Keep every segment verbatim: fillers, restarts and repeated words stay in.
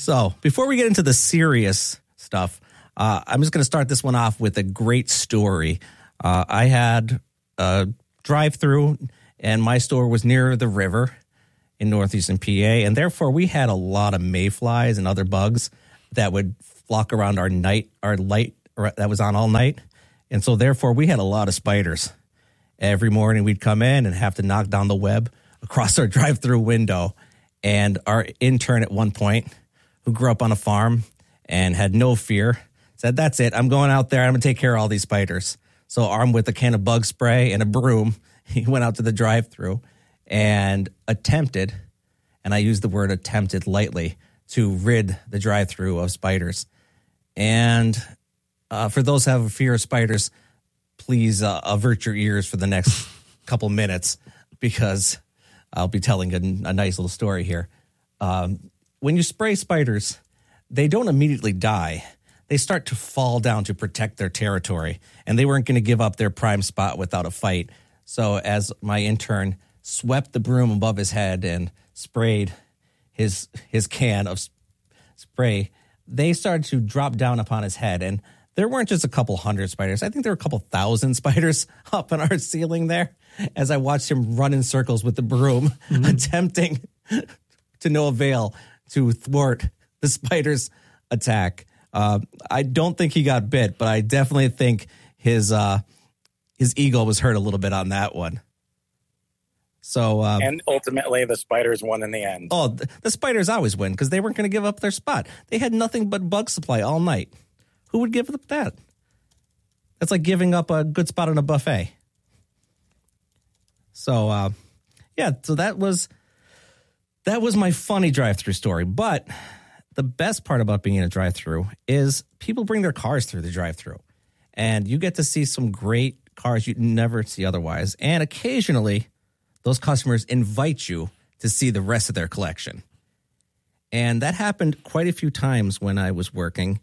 So before we get into the serious stuff, uh, I'm just going to start this one off with a great story. Uh, I had a drive-through, and my store was near the river in northeastern P A, and therefore we had a lot of mayflies and other bugs that would flock around our night, our light that was on all night. And so therefore we had a lot of spiders. Every morning we'd come in and have to knock down the web across our drive-through window. And our intern at one point, who grew up on a farm and had no fear, said, that's it, I'm going out there, I'm going to take care of all these spiders. So armed with a can of bug spray and a broom, he went out to the drive-through and attempted, and I use the word attempted lightly, to rid the drive-through of spiders. And uh, for those who have a fear of spiders, please uh, avert your ears for the next couple minutes, because I'll be telling a, a nice little story here. Um, when you spray spiders, they don't immediately die. They start to fall down to protect their territory, and they weren't going to give up their prime spot without a fight. So as my intern swept the broom above his head and sprayed his his can of spray, they started to drop down upon his head. And there weren't just a couple hundred spiders. I think there were a couple thousand spiders up in our ceiling there as I watched him run in circles with the broom, mm-hmm. attempting to no avail to thwart the spider's attack. Uh, I don't think he got bit, but I definitely think his uh, his ego was hurt a little bit on that one. So, uh, and ultimately, the spiders won in the end. Oh, the, the spiders always win because they weren't going to give up their spot. They had nothing but bug supply all night. Who would give up that? That's like giving up a good spot on a buffet. So, uh, yeah, so that was that was my funny drive-through story. But the best part about being in a drive-through is people bring their cars through the drive-through, and you get to see some great cars you'd never see otherwise. And occasionally, those customers invite you to see the rest of their collection. And that happened quite a few times when I was working.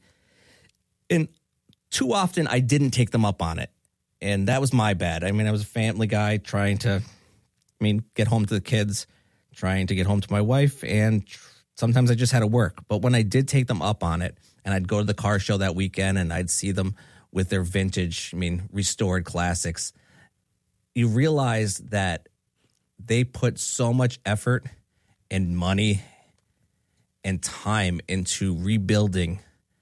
And too often I didn't take them up on it. And that was my bad. I mean, I was a family guy trying to, I mean, get home to the kids, trying to get home to my wife. And sometimes I just had to work. But when I did take them up on it, and I'd go to the car show that weekend and I'd see them with their vintage, I mean, restored classics, you realize that they put so much effort and money and time into rebuilding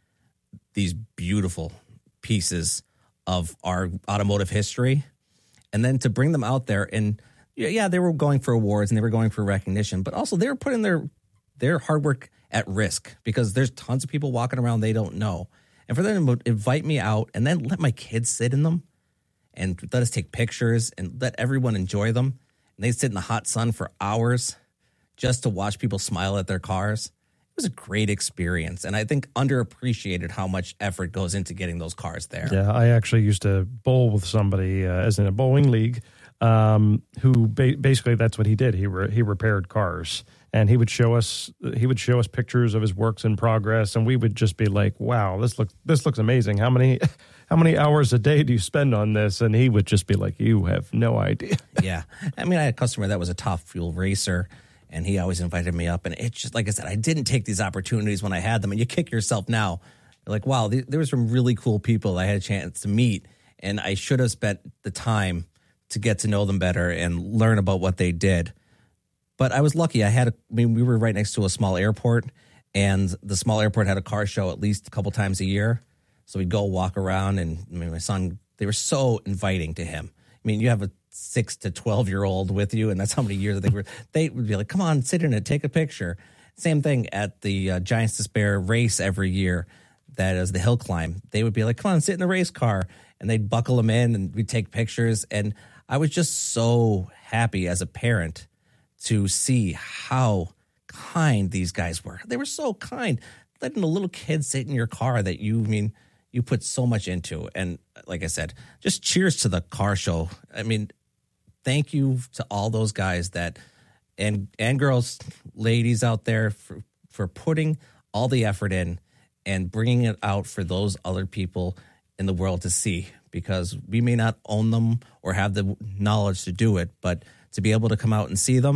these beautiful pieces of our automotive history. And then to bring them out there, and yeah, they were going for awards and they were going for recognition, but also they were putting their their hard work at risk, because there's tons of people walking around they don't know. And for them to invite me out and then let my kids sit in them and let us take pictures and let everyone enjoy them. And they'd sit in the hot sun for hours just to watch people smile at their cars. It was a great experience. And I think underappreciated how much effort goes into getting those cars there. Yeah, I actually used to bowl with somebody, uh, as in a bowling league, um, who ba- basically that's what he did. He re- he repaired cars. And he would show us he would show us pictures of his works in progress, and we would just be like, "Wow, this looks this looks amazing. How many how many hours a day do you spend on this?" And he would just be like, "You have no idea." Yeah, I mean, I had a customer that was a top fuel racer, and he always invited me up. And it's just like I said, I didn't take these opportunities when I had them. And you kick yourself now, you're like, "Wow, there were some really cool people I had a chance to meet, and I should have spent the time to get to know them better and learn about what they did." But I was lucky. I had, a, I mean, we were right next to a small airport, and the small airport had a car show at least a couple times a year. So we'd go walk around, and I mean, my son, they were so inviting to him. I mean, you have a six to twelve year old with you, and that's how many years they were. They would be like, "Come on, sit in it, take a picture." Same thing at the uh, Giants Despair race every year. That is the hill climb. They would be like, "Come on, sit in the race car," and they'd buckle them in, and we'd take pictures. And I was just so happy as a parent to see how kind these guys were. They were so kind. Letting a little kid sit in your car that you, I mean, you put so much into. And like I said, just cheers to the car show. I mean, thank you to all those guys that, and and girls, ladies out there for, for putting all the effort in and bringing it out for those other people in the world to see, because we may not own them or have the knowledge to do it, but to be able to come out and see them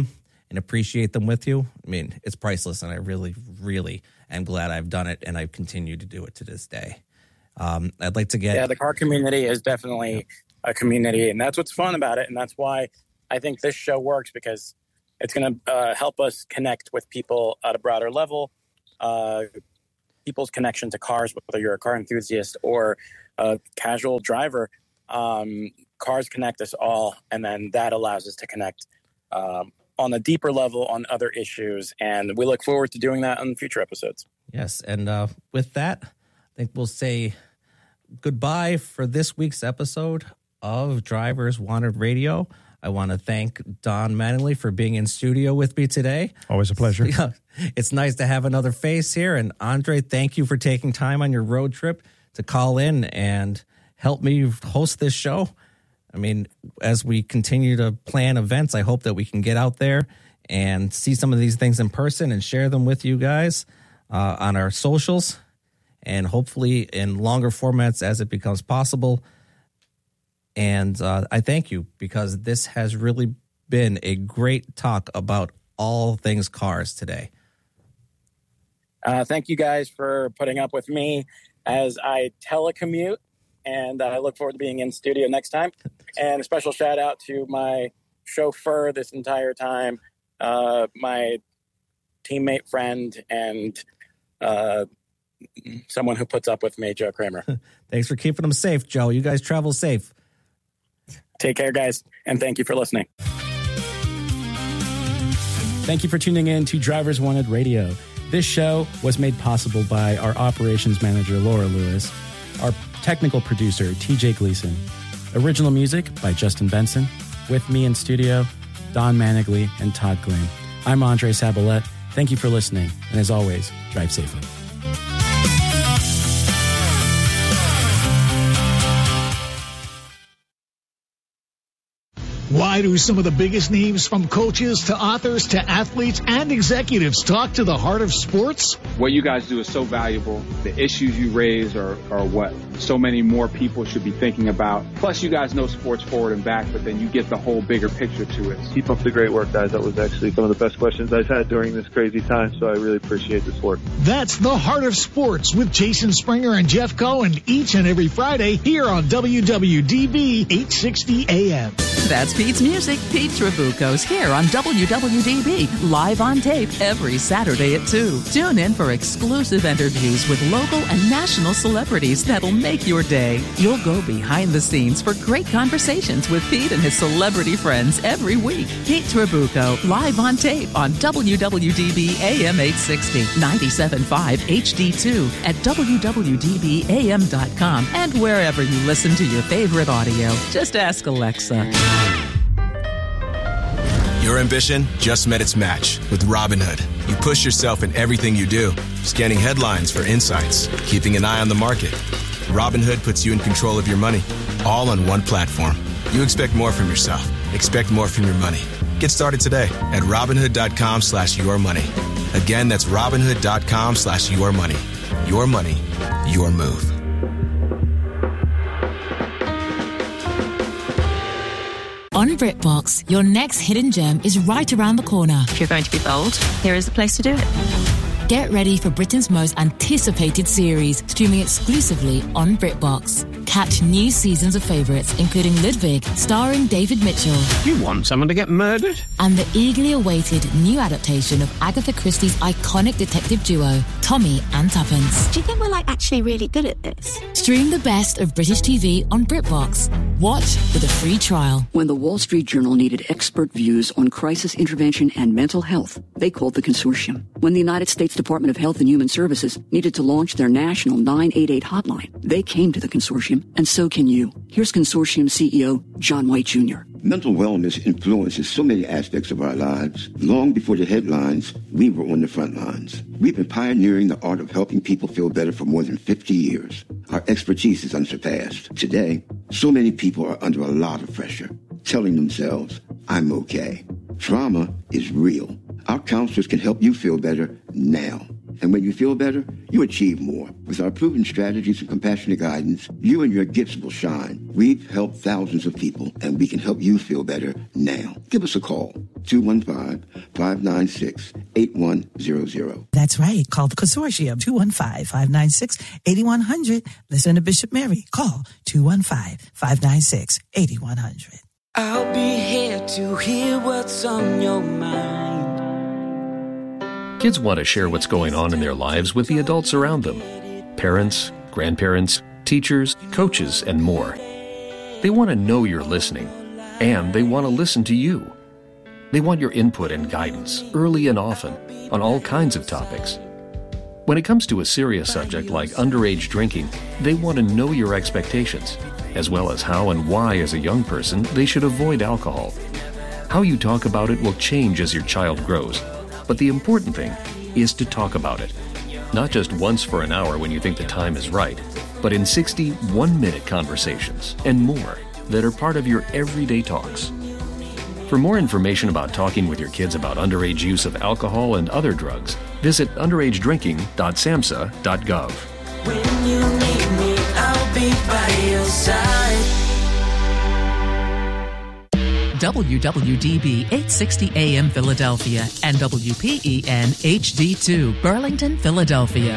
and appreciate them with you, I mean, it's priceless. And I really, really am glad I've done it, and I've continued to do it to this day. Um, I'd like to get... Yeah, the car community is definitely a community, and that's what's fun about it. And that's why I think this show works, because it's going to uh, help us connect with people at a broader level, uh, people's connection to cars, whether you're a car enthusiast or a casual driver. Um, cars connect us all, and then that allows us to connect um, on a deeper level on other issues. And we look forward to doing that on future episodes. Yes, and uh, with that, I think we'll say goodbye for this week's episode of Drivers Wanted Radio. I want to thank Don Mattingly for being in studio with me today. Always a pleasure. Yeah, it's nice to have another face here. And Andre, thank you for taking time on your road trip to call in and help me host this show. I mean, as we continue to plan events, I hope that we can get out there and see some of these things in person and share them with you guys uh, on our socials, and hopefully in longer formats as it becomes possible. And uh, I thank you, because this has really been a great talk about all things cars today. Uh, thank you guys for putting up with me as I telecommute, and I look forward to being in studio next time. And a special shout out to my chauffeur this entire time, uh, my teammate, friend, and uh, someone who puts up with me, Joe Kramer. Thanks for keeping them safe, Joe. You guys travel safe. Take care, guys, and thank you for listening. Thank you for tuning in to Drivers Wanted Radio. This show was made possible by our operations manager, Laura Lewis, our technical producer, T J Gleason. Original music by Justin Benson. With me in studio, Don Mattingly and Todd Glenn. I'm Andre Sabalette. Thank you for listening. And as always, drive safely. Why do some of the biggest names, from coaches to authors to athletes and executives, talk to the heart of sports? What you guys do is so valuable. The issues you raise are, are what so many more people should be thinking about. Plus, you guys know sports forward and back, but then you get the whole bigger picture to it. Keep up the great work, guys. That was actually some of the best questions I've had during this crazy time, so I really appreciate this work. That's The Heart of Sports with Jason Springer and Jeff Cohen, each and every Friday here on W W D B eight sixty A M. That's Pete's Music. Pete Trabuco's here on W W D B, live on tape every Saturday at two. Tune in for exclusive interviews with local and national celebrities that'll make your day. You'll go behind the scenes for great conversations with Pete and his celebrity friends every week. Pete Trabuco, live on tape on W W D B A M eight sixty, ninety-seven point five H D two at W W D B A M dot com and wherever you listen to your favorite audio. Just ask Alexa. Your ambition just met its match with Robinhood. You push yourself in everything you do, scanning headlines for insights, keeping an eye on the market. Robinhood puts you in control of your money, all on one platform. You expect more from yourself. Expect more from your money. Get started today at Robinhood.com slash your money. Again, that's Robinhood.com slash your money. Your money, your move. On BritBox, your next hidden gem is right around the corner. If you're going to be bold, here is the place to do it. Get ready for Britain's most anticipated series, streaming exclusively on BritBox. Catch new seasons of favourites, including Ludwig, starring David Mitchell. You want someone to get murdered? And the eagerly awaited new adaptation of Agatha Christie's iconic detective duo, Tommy and Tuppence. Do you think we're, like, actually really good at this? Stream the best of British T V on BritBox. Watch with a free trial. When the Wall Street Journal needed expert views on crisis intervention and mental health, they called the Consortium. When the United States Department of Health and Human Services needed to launch their national nine eight eight hotline, they came to the Consortium, and so can you. Here's Consortium C E O John White Junior Mental wellness influences so many aspects of our lives. Long before the headlines, we were on the front lines. We've been pioneering the art of helping people feel better for more than fifty years. Our expertise is unsurpassed. Today, so many people are under a lot of pressure, telling themselves, I'm okay. Trauma is real. Our counselors can help you feel better now. And when you feel better, you achieve more. With our proven strategies and compassionate guidance, you and your gifts will shine. We've helped thousands of people, and we can help you feel better now. Give us a call, two one five, five nine six, eight one zero zero. That's right. Call the consortium, two one five, five nine six, eight one zero zero. Listen to Bishop Mary. Call two one five, five nine six, eight one zero zero. I'll be here to hear what's on your mind. Kids want to share what's going on in their lives with the adults around them. Parents, grandparents, teachers, coaches, and more. They want to know you're listening, and they want to listen to you. They want your input and guidance, early and often, on all kinds of topics. When it comes to a serious subject like underage drinking, they want to know your expectations, as well as how and why as a young person they should avoid alcohol. How you talk about it will change as your child grows. But the important thing is to talk about it. Not just once for an hour when you think the time is right, but in sixty one-minute conversations and more that are part of your everyday talks. For more information about talking with your kids about underage use of alcohol and other drugs, visit underage drinking dot samhsa dot gov. When you need me, I'll be by your side. W W D B eight sixty A M Philadelphia and W P E N H D two Burlington, Philadelphia.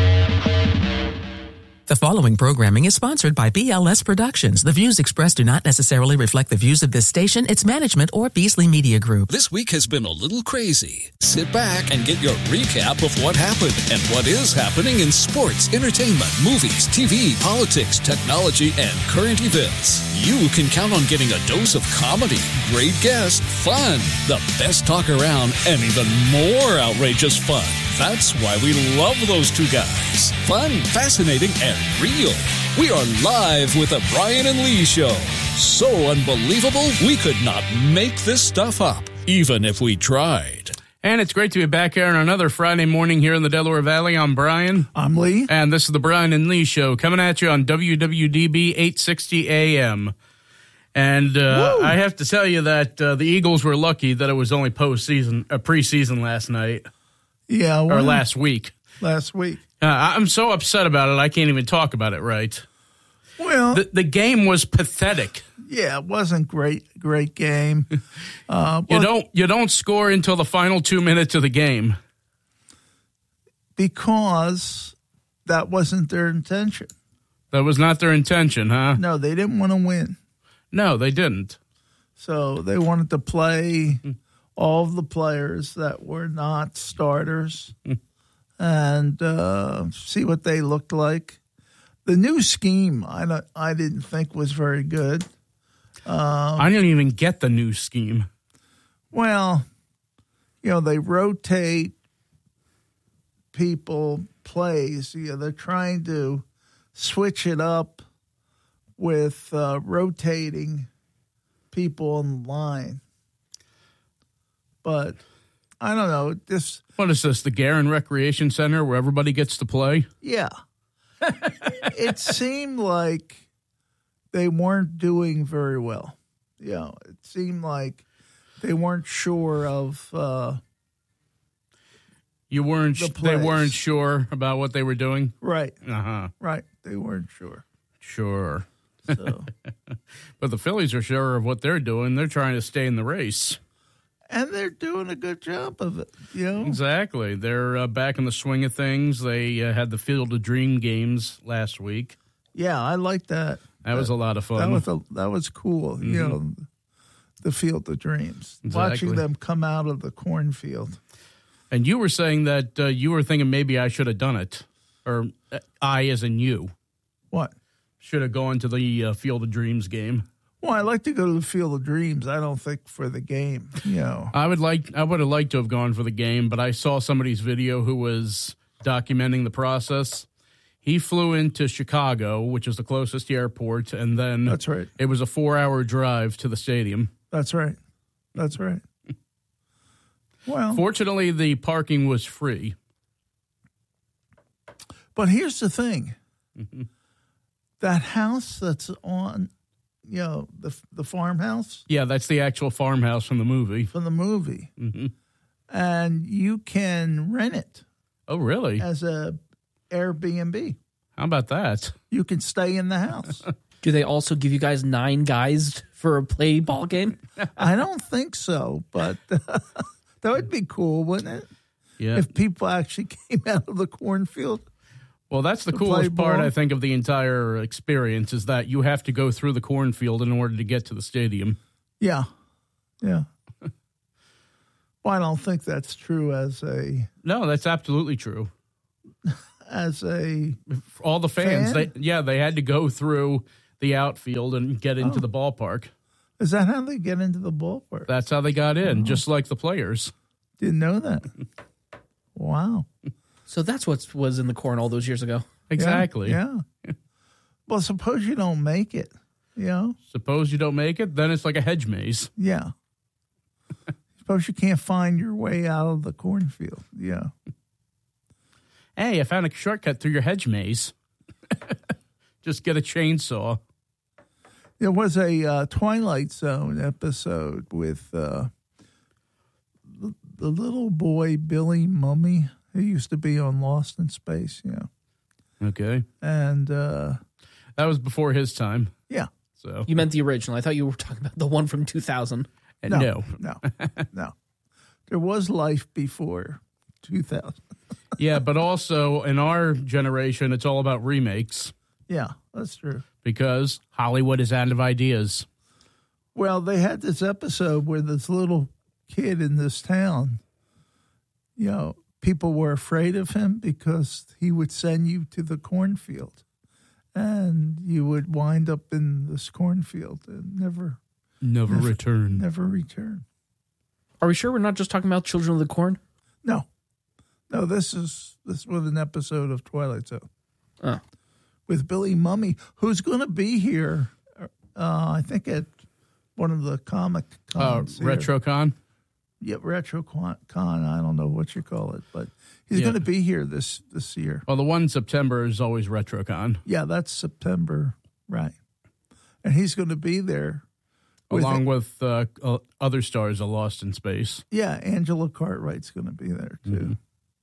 The following programming is sponsored by B L S Productions. The views expressed do not necessarily reflect the views of this station, its management, or Beasley Media Group. This week has been a little crazy. Sit back and get your recap of what happened and what is happening in sports, entertainment, movies, T V, politics, technology, and current events. You can count on getting a dose of comedy, great guests, fun, the best talk around, and even more outrageous fun. That's why we love those two guys. Fun, fascinating, and real. We are live with the Brian and Lee Show. So unbelievable, we could not make this stuff up, even if we tried. And it's great to be back here on another Friday morning here in the Delaware Valley. I'm Brian. I'm Lee. And this is the Brian and Lee Show coming at you on W W D B eight sixty A M. And uh, I have to tell you that uh, the Eagles were lucky that it was only postseason, uh, preseason last night. Yeah. Well, or last week. Last week. Uh, I'm so upset about it, I can't even talk about it right. Well, the, the game was pathetic. Yeah, it wasn't great. Great game. Uh, you don't you don't score until the final two minutes of the game because that wasn't their intention. That was not their intention, huh? No, they didn't want to win. No, they didn't. So they wanted to play all of the players that were not starters and uh, see what they looked like. The new scheme, I don't, I didn't think was very good. Um, I didn't even get the new scheme. Well, you know, they rotate people, plays. You know, they're trying to switch it up with uh, rotating people on the line. But I don't know. This what is this? The Garin Recreation Center where everybody gets to play? Yeah. It seemed like they weren't doing very well. You know, it seemed like they weren't sure of. Uh, you weren't. The they weren't sure about what they were doing. Right. Uh huh. Right. They weren't sure. Sure. So. But the Phillies are sure of what they're doing. They're trying to stay in the race. And they're doing a good job of it, you know? Exactly. They're uh, back in the swing of things. They uh, had the Field of Dream games last week. Yeah, I like that. That, that was a lot of fun. That was a, that was cool, mm-hmm. You know, the Field of Dreams. Exactly. Watching them come out of the cornfield. And you were saying that uh, you were thinking maybe I should have done it. Or uh, I as in you. What? Should have gone to the uh, Field of Dreams game. Well, I like to go to the Field of Dreams. I don't think for the game, you know. I would like. I would have liked to have gone for the game, but I saw somebody's video who was documenting the process. He flew into Chicago, which is the closest airport, and then that's right. It was a four-hour drive to the stadium. That's right. That's right. Well, fortunately, the parking was free. But here's the thing: mm-hmm. that house that's on. You know, the the farmhouse? Yeah, that's the actual farmhouse from the movie. From the movie. Mm-hmm. And you can rent it. Oh, really? As a Airbnb. How about that? You can stay in the house. Do they also give you guys nine guys for a play ball game? I don't think so, but uh, that would be cool, wouldn't it? Yeah. If people actually came out of the cornfield. Well, that's the to coolest play part, ball. I think, of the entire experience is that you have to go through the cornfield in order to get to the stadium. Yeah. Yeah. Well, I don't think that's true as a... No, that's absolutely true. As a... All the fans, fan? they yeah, they had to go through the outfield and get into Oh. the ballpark. Is that how they get into the ballpark? That's how they got in, Oh. just like the players. Didn't know that. Wow. So that's what was in the corn all those years ago. Exactly. Yeah. yeah. Well, suppose you don't make it, you know? Suppose you don't make it, then it's like a hedge maze. Yeah. Suppose you can't find your way out of the cornfield. Yeah. Hey, I found a shortcut through your hedge maze. Just get a chainsaw. There was a uh, Twilight Zone episode with uh, the, the little boy Billy Mummy, who used to be on Lost in Space, you know. Okay. And uh, that was before his time. Yeah. So You meant the original. I thought you were talking about the one from two thousand. no, no. no, no. There was life before two thousand. Yeah, but also in our generation, it's all about remakes. Yeah, that's true. Because Hollywood is out of ideas. Well, they had this episode where this little kid in this town, you know, people were afraid of him because he would send you to the cornfield. And you would wind up in this cornfield and never... Never, never return. Never return. Are we sure we're not just talking about Children of the Corn? No. No, this is this was an episode of Twilight Zone. Oh. With Billy Mummy, who's going to be here, uh, I think at one of the comic Uh, cons. here. RetroCon? Yeah, RetroCon. I don't know what you call it, but he's Yeah. going to be here this, this year. Well, the one in September is always RetroCon. Yeah, that's September, right. And he's going to be there. With Along with uh, uh, other stars of Lost in Space. Yeah, Angela Cartwright's going to be there, too. Mm-hmm.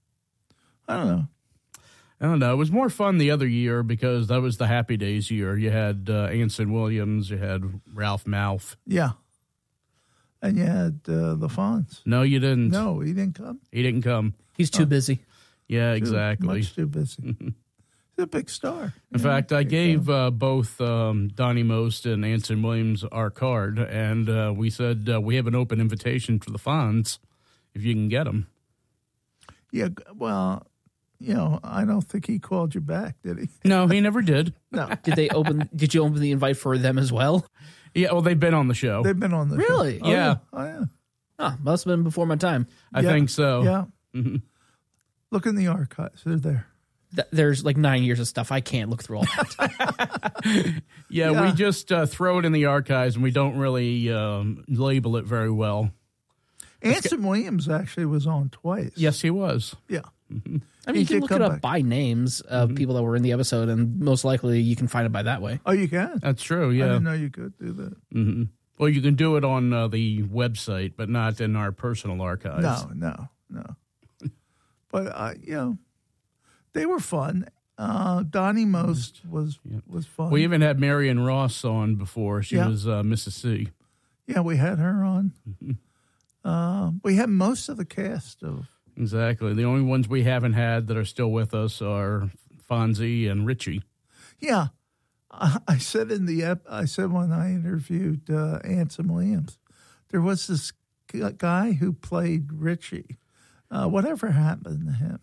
I don't know. I don't know. It was more fun the other year because that was the Happy Days year. You had uh, Anson Williams. You had Ralph Malph. Yeah. And you had uh, the Fonz. No, you didn't. No, he didn't come. He didn't come. He's too busy. Yeah, Too- exactly. Much too busy. He's a big star. In fact, I gave uh, both um, Donnie Most and Anson Williams our card, and uh, we said uh, we have an open invitation for the Fonz if you can get them. Yeah, g- well, you know, I don't think he called you back, did he? No, he never did. No. Did they open? Did you open the invite for them as well? Yeah, well, they've been on the show. They've been on the Really? show. Oh, Yeah. Oh, yeah. Oh, must have been before my time. I Yeah. think so. Yeah. Mhm. Look in the archives. They're there. Th- There's like nine years of stuff. I can't look through all that. Yeah, Yeah. we just uh, throw it in the archives, and we don't really um, label it very well. Anson Williams actually was on twice. Yes, he was. Yeah. I mean, He you can did look come it up back. by names of people that were in the episode, and most likely you can find it by that way. Oh, you can? That's true, I yeah. didn't know you could do that. hmm Well, you can do it on uh, the website, but not in our personal archives. No, no, no. But, uh, you know, they were fun. Uh, Donnie Most was was fun. We even had Marion Ross on before. She Yeah. was uh, Missus C. Yeah, we had her on. Mm-hmm. Uh, we had most of the cast of. Exactly. The only ones we haven't had that are still with us are Fonzie and Richie. Yeah, I, I said in the ep- I said when I interviewed uh, Anson Williams, there was this g- guy who played Richie. Uh, whatever happened to him?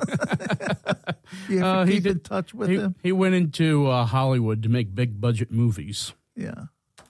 You ever Uh, he keep in did- touch with he, him? He went into uh, Hollywood to make big budget movies. Yeah.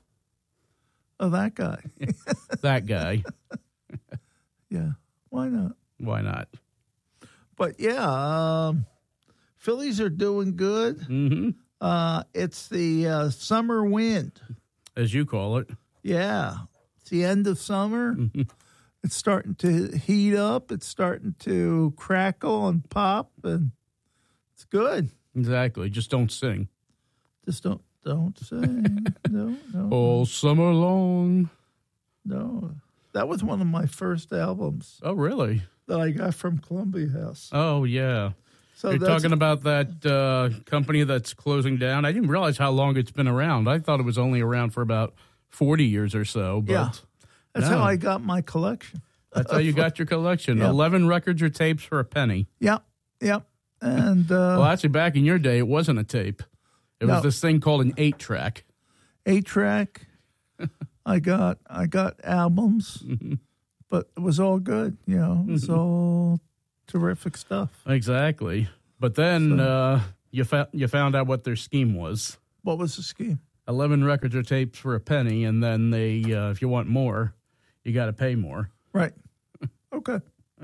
Oh, that guy. That guy. Yeah. Why not? Why not? But yeah, um, Phillies are doing good. Mm-hmm. Uh, it's the uh, summer wind. As you call it. Yeah. It's the end of summer. Mm-hmm. It's starting to heat up. It's starting to crackle and pop, and it's good. Exactly. Just don't sing. Just don't don't sing. no, no, All summer long. no. That was one of my first albums. Oh, really? that I got from Columbia House. Oh, yeah. So You're that's- talking about that uh, company that's closing down. I didn't realize how long it's been around. I thought it was only around for about forty years or so. But Yeah. That's no. how I got my collection. That's how you got your collection. Yeah. eleven records or tapes for a penny. Yep, yep. And uh, Well, actually, back in your day, it wasn't a tape. It was No. this thing called an eight-track. eight track. I got I got albums, but it was all good. You know, it was all terrific stuff. Exactly. But then uh, you, fa- you found out what their scheme was. What was the scheme? eleven records or tapes for a penny, and then they, uh, if you want more, you got to pay more. Right. Okay.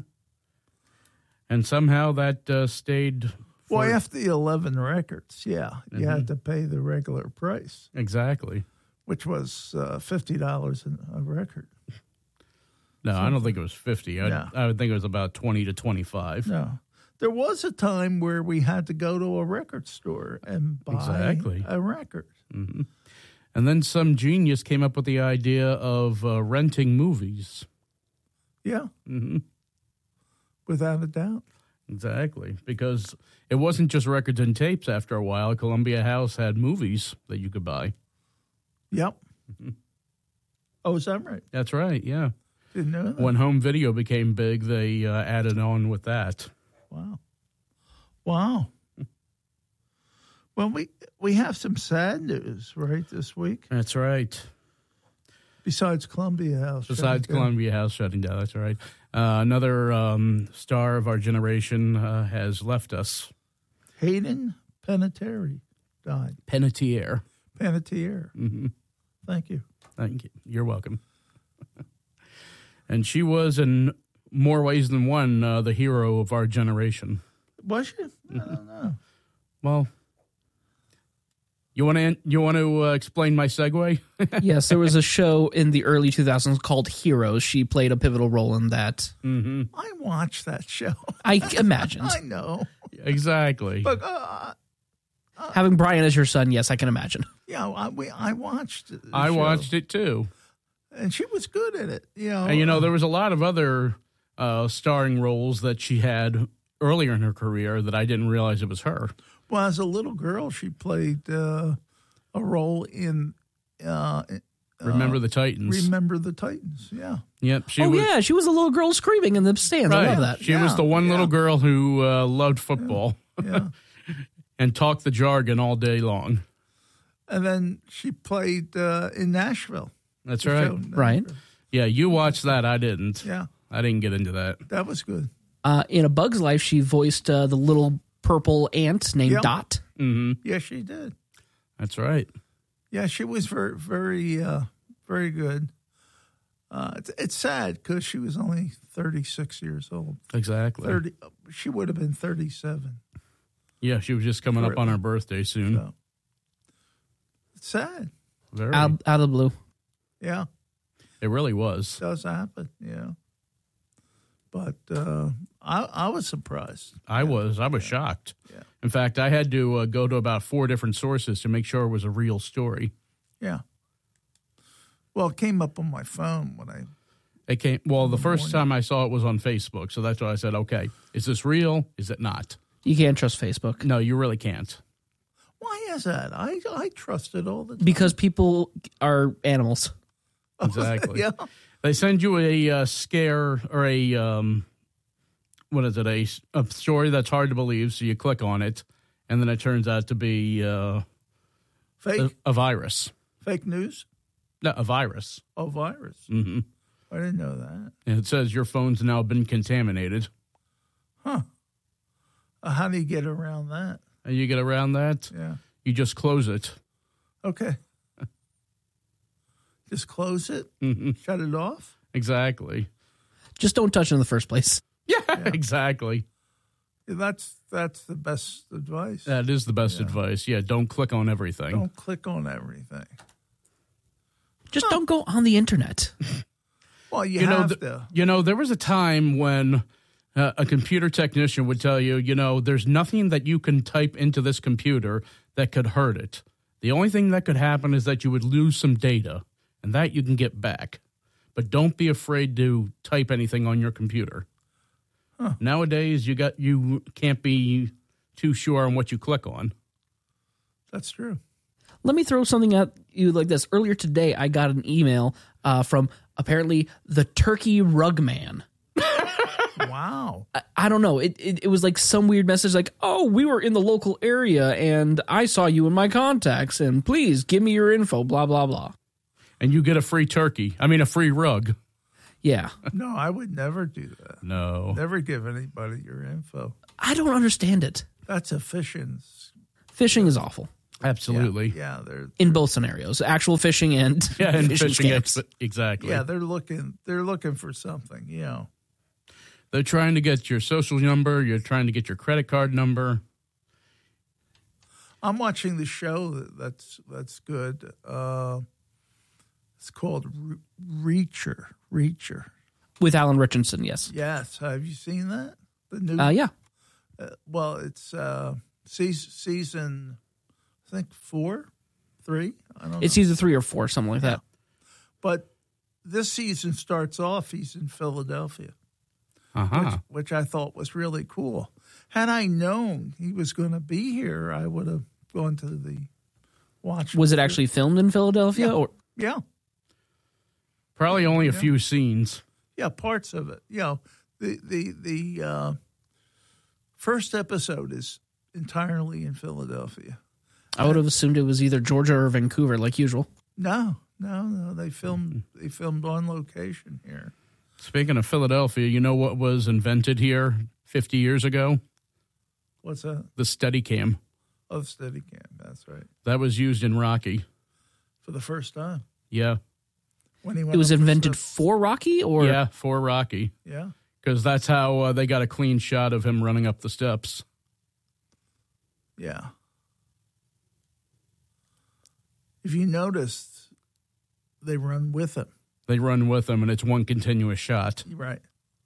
And somehow that uh, stayed. For, Well, after the eleven records, yeah, you had to pay the regular price, exactly. which was uh, fifty dollars a record. No, I don't think it was fifty. I, Yeah. I would think it was about twenty to twenty-five. No. There was a time where we had to go to a record store and buy Exactly. a record. hmm And then some genius came up with the idea of uh, renting movies. Yeah, hmm without a doubt. Exactly. Because it wasn't just records and tapes after a while. Columbia House had movies that you could buy. Yep. Oh, is that right? That's right, yeah. Didn't know that. When home video became big, they uh, added on with that. Wow. Wow. Well, we we have some sad news, right, this week? That's right. Besides Columbia House. Besides shutting down. Columbia House shutting down, that's right. Uh, another um, star of our generation uh, has left us. Hayden Panettiere died. Panettiere. Panettiere. Mm-hmm. Thank you. Thank you. You're welcome. And she was, in more ways than one, uh, the hero of our generation. Was she? I don't know. Well, you want to you want to uh, explain my segue? Yes, there was a show in the early two thousands called Heroes. She played a pivotal role in that. Mm-hmm. I watched that show. I imagined. I know. Exactly. But uh, Having Brian as your son, yes, I can imagine. yeah, I, we I watched. The I show, watched it too. and she was good at it. You know, And, you know, there was a lot of other uh, starring roles that she had earlier in her career that I didn't realize it was her. Well, as a little girl, she played uh, a role in. Uh, Remember uh, the Titans. Remember the Titans. Yeah. Yep. She oh, was, yeah, she was a little girl screaming in the stands. I right. love that. She Yeah, was the one yeah. little girl who uh, loved football Yeah. and talked the jargon all day long. And then she played uh, in Nashville. That's The right. show, Right. Yeah, you watched that. I didn't. Yeah. I didn't get into that. That was good. Uh, in A Bug's Life, she voiced uh, the little purple ant named Yep. Dot. Mm-hmm. Yeah, she did. That's right. Yeah, she was very, very, uh, very good. Uh, it's, it's sad because she was only thirty-six years old. Exactly. Thirty. She would have been thirty-seven. Yeah, she was just coming up on her birthday soon. So, it's sad. Very. Out, out of the blue. Yeah, It really was. it does happen. Yeah, but uh, I, I was surprised. I was. I was shocked. Yeah. In fact, I had to uh, go to about four different sources to make sure it was a real story. Yeah. Well, it came up on my phone when I. It came. Well, the first time I saw it was on Facebook, so that's why I said, "Okay, is this real? Is it not?" You can't trust Facebook. No, you really can't. Why is that? I I trust it all the time. Because people are animals. Exactly. Yeah. They send you a uh, scare or a um, what is it? A, a story that's hard to believe. So you click on it, and then it turns out to be uh, Fake. a, a virus. Fake news. No, a virus. Oh, virus. Mm-hmm. I didn't know that. And it says your phone's now been contaminated. Huh. Uh, how do you get around that? And you get around that. Yeah. You just close it. Okay. Just close it. Mm-hmm. Shut it off. Exactly. Just don't touch it in the first place. Yeah, exactly. Yeah, that's that's the best advice. That is the best advice. Yeah, don't click on everything. Don't click on everything. Just don't go on the internet. Well, you, You know, have th- to. you know, there was a time when uh, a computer technician would tell you, you know, there's nothing that you can type into this computer that could hurt it. The only thing that could happen is that you would lose some data, and that you can get back. But don't be afraid to type anything on your computer. Huh. Nowadays, you got you can't be too sure on what you click on. That's true. Let me throw something at you like this. Earlier today, I got an email uh, from apparently the Turkey Rug Man. Wow. I, I don't know. It, it it was like some weird message like, oh, we were in the local area and I saw you in my contacts and please give me your info, blah, blah, blah. And you get a free turkey. I mean, a free rug. Yeah. No, I would never do that. No. Never give anybody your info. I don't understand it. That's a phishing. Phishing is awful. Absolutely. Yeah, yeah they're, in both scenarios, actual phishing and yeah, and phishing, phishing scams. ex- exactly. Yeah, they're looking. They're looking for something. You know, they're trying to get your social number. You're trying to get your credit card number. I'm watching the show. That's that's good. Uh, it's called Re- Reacher. Reacher with Alan Richardson. Yes. Yes. Have you seen that? The new. Uh, yeah. Uh, well, it's uh, season, season. I think four, three. I don't know. It's either three or four, something like yeah. that. But this season starts off. He's in Philadelphia, uh-huh. which, which I thought was really cool. Had I known he was going to be here, I would have gone to the watch. Was it actually filmed in Philadelphia? Yeah. Or yeah. Probably only a yeah. few scenes. Yeah, parts of it. You know, the the the uh, first episode is entirely in Philadelphia. I would have assumed it was either Georgia or Vancouver, like usual. No, no, no. They filmed. They filmed on location here. Speaking of Philadelphia, you know what was invented here fifty years ago? What's that? The Steadicam. Oh, the Steadicam. That's right. That was used in Rocky for the first time. Yeah. When he went it was invented the... for Rocky, or yeah, for Rocky. Yeah. Because that's how uh, they got a clean shot of him running up the steps. Yeah. If you noticed, they run with him. They run with him, and it's one continuous shot. Right.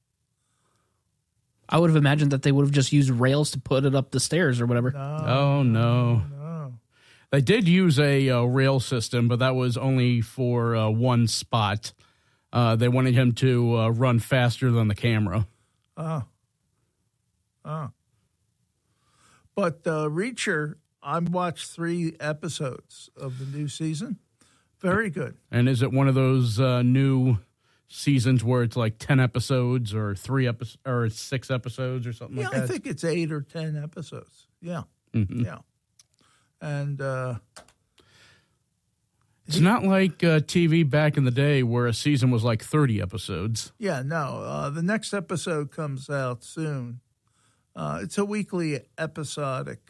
I would have imagined that they would have just used rails to put it up the stairs or whatever. No, oh, no. no. They did use a uh, rail system, but that was only for uh, one spot. Uh, they wanted him to uh, run faster than the camera. Oh. Oh. But uh, Reacher... I watched three episodes of the new season. Very good. And is it one of those uh, new seasons where it's like ten episodes or three episodes or six episodes or something yeah, like that? I think it's eight or ten episodes. Yeah. Mm-hmm. Yeah. And uh, it's not like uh, T V back in the day where a season was like thirty episodes. Yeah, no. Uh, the next episode comes out soon. Uh, it's a weekly episodic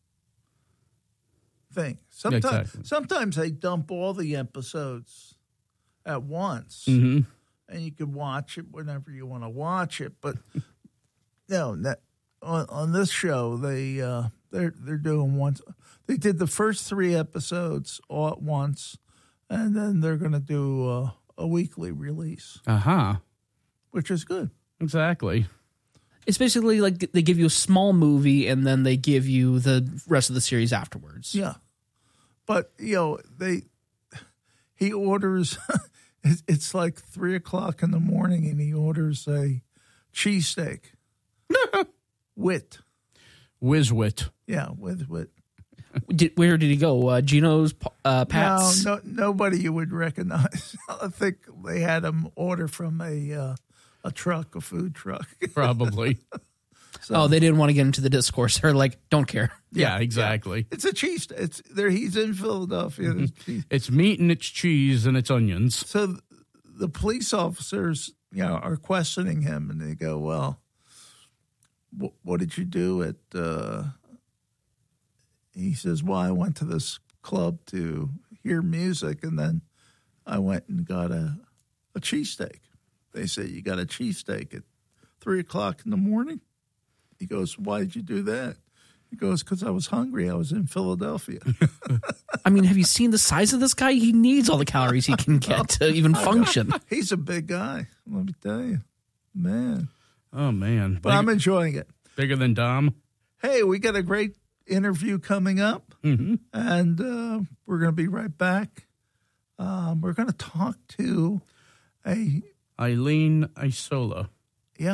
thing. Sometimes, exactly. sometimes they dump all the episodes at once, mm-hmm. and you can watch it whenever you want to watch it. But no, that, on, on this show, they uh, they're they're doing once. They did the first three episodes all at once, and then they're going to do uh, a weekly release. Uh huh. Which is good. Exactly. It's basically like they give you a small movie and then they give you the rest of the series afterwards. Yeah. But, you know, they, he orders, it's like three o'clock in the morning and he orders a cheesesteak. Wit. Whiz-wit. Yeah, with wit. Did, where did he go? Uh, Gino's, uh, Pat's? No, no, nobody you would recognize. I think they had him order from a uh, a truck, a food truck. Probably. So, oh, they didn't want to get into the discourse. They're like, don't care. Yeah, yeah exactly. Yeah. It's a cheese. It's there. He's in Philadelphia. Mm-hmm. It's meat and it's cheese and it's onions. So the police officers, you know, are questioning him, and they go, "Well, wh- what did you do at?" Uh, he says, "Well, I went to this club to hear music, and then I went and got a a cheesesteak." They say, "You got a cheesesteak at three o'clock in the morning?" He goes, "Why did you do that?" He goes, "Because I was hungry. I was in Philadelphia." I mean, have you seen the size of this guy? He needs all the calories he can get to even function. He's a big guy. Let me tell you, man. Oh, man. But Big, I'm enjoying it. Bigger than Dom? Hey, we got a great interview coming up, mm-hmm. and uh, we're going to be right back. Um, we're going to talk to a... Eileen Isola. Yeah.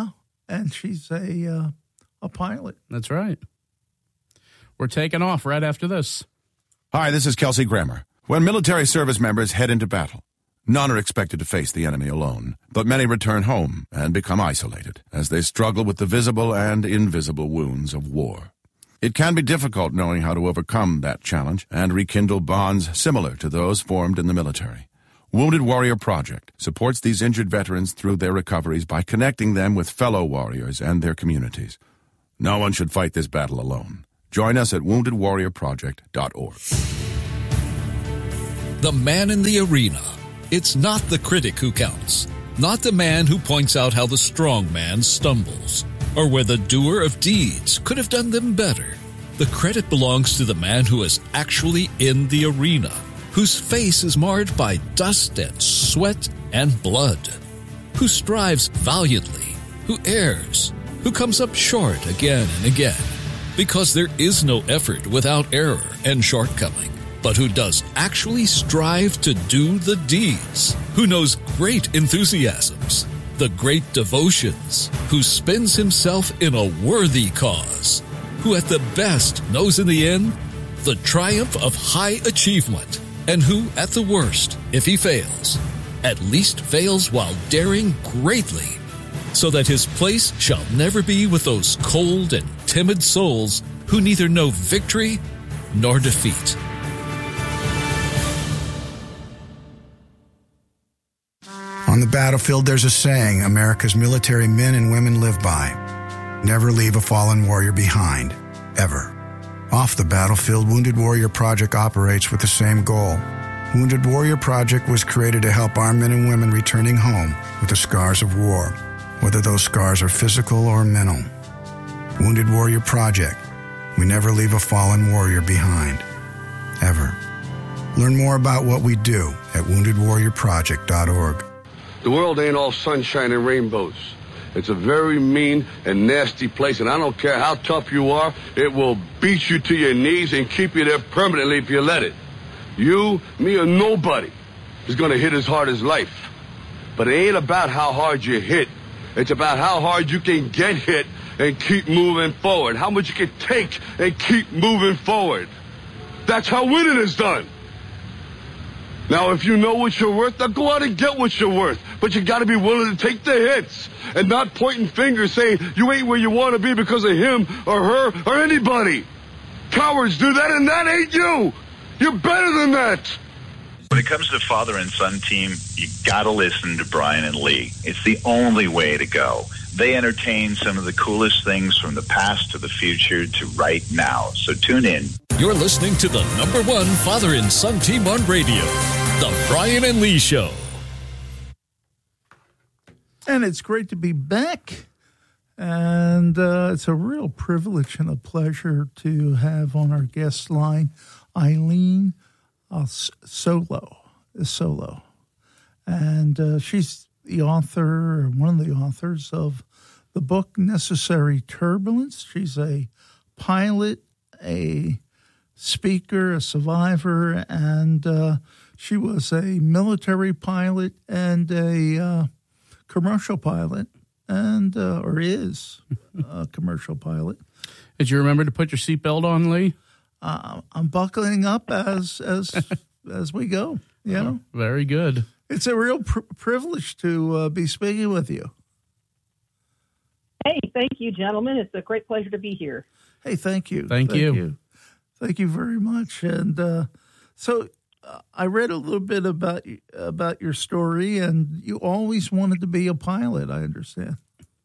and she's a uh, a pilot. That's right. We're taking off right after this. Hi, this is Kelsey Grammer. When military service members head into battle, none are expected to face the enemy alone, but many return home and become isolated as they struggle with the visible and invisible wounds of war. It can be difficult knowing how to overcome that challenge and rekindle bonds similar to those formed in the military. Wounded Warrior Project supports these injured veterans through their recoveries by connecting them with fellow warriors and their communities. No one should fight this battle alone. Join us at wounded warrior project dot org. The man in the arena. It's not the critic who counts, not the man who points out how the strong man stumbles, or where the doer of deeds could have done them better. The credit belongs to the man who is actually in the arena, whose face is marred by dust and sweat and blood, who strives valiantly, who errs, who comes up short again and again, because there is no effort without error and shortcoming, but who does actually strive to do the deeds, who knows great enthusiasms, the great devotions, who spends himself in a worthy cause, who at the best knows in the end the triumph of high achievement, and who at the worst, if he fails, at least fails while daring greatly, so that his place shall never be with those cold and timid souls who neither know victory nor defeat. On the battlefield, there's a saying America's military men and women live by. Never leave a fallen warrior behind, ever. Off the battlefield, Wounded Warrior Project operates with the same goal. Wounded Warrior Project was created to help our men and women returning home with the scars of war, whether those scars are physical or mental. Wounded Warrior Project. We never leave a fallen warrior behind, ever. Learn more about what we do at wounded warrior project dot org. The world ain't all sunshine and rainbows. It's a very mean and nasty place, and I don't care how tough you are, it will beat you to your knees and keep you there permanently if you let it. You, me, or nobody is going to hit as hard as life. But it ain't about how hard you hit. It's about how hard you can get hit and keep moving forward. How much you can take and keep moving forward. That's how winning is done. Now, if you know what you're worth, now go out and get what you're worth. But you got to be willing to take the hits and not pointing fingers saying you ain't where you want to be because of him or her or anybody. Cowards do that, and that ain't you. You're better than that. When it comes to the father and son team, you got to listen to Brian and Lee. It's the only way to go. They entertain some of the coolest things from the past to the future to right now. So tune in. You're listening to the number one father and son team on radio, The Brian and Lee Show. And it's great to be back. And uh, it's a real privilege and a pleasure to have on our guest line Eileen uh, Solo. Solo. And uh, she's the author, or one of the authors of the book Necessary Turbulence. She's a pilot, a speaker, a survivor, and uh, she was a military pilot and a uh, commercial pilot, and uh, or is a commercial pilot. Did you remember to put your seatbelt on, Lee? Uh, I'm buckling up as as as we go. You know, oh, very good. It's a real pr- privilege to uh, be speaking with you. Hey, thank you, gentlemen. It's a great pleasure to be here. Hey, thank you. Thank, thank you. you. Thank you very much. And uh, so uh, I read a little bit about about your story, and you always wanted to be a pilot, I understand.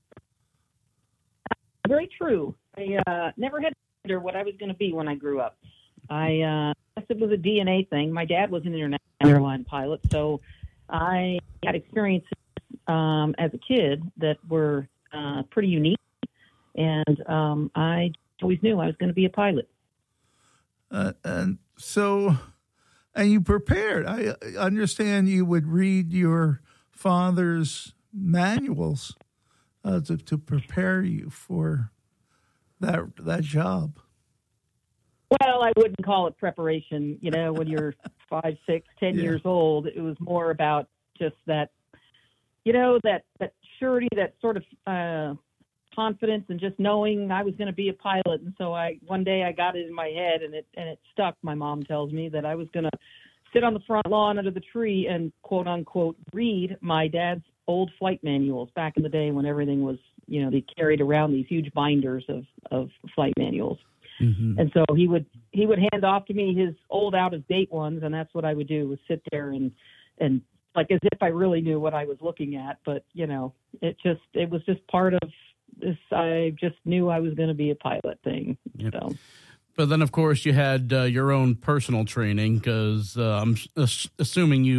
Very true. I uh, never had to wonder what I was going to be when I grew up. I uh, guess it was a D N A thing. My dad was an international airline pilot, so I had experiences um, as a kid that were uh, pretty unique, and um, I always knew I was going to be a pilot. Uh, and so, and you prepared. I understand you would read your father's manuals uh, to, to prepare you for that that job. Well, I wouldn't call it preparation. You know, when you're five, six, ten yeah. years old, it was more about just that, you know, that, that surety, that sort of uh, confidence and just knowing I was going to be a pilot. And so I one day I got it in my head, and it and it stuck. My mom tells me that I was going to sit on the front lawn under the tree and quote unquote read my dad's old flight manuals back in the day when everything was, you know, they carried around these huge binders of, of flight manuals. Mm-hmm. And so he would he would hand off to me his old out of date ones, and that's what I would do, was sit there and and like as if I really knew what I was looking at. But you know, it just it was just part of this. I just knew I was going to be a pilot thing. Yep. So. But then, of course, you had uh, your own personal training, because uh, I'm ass- assuming you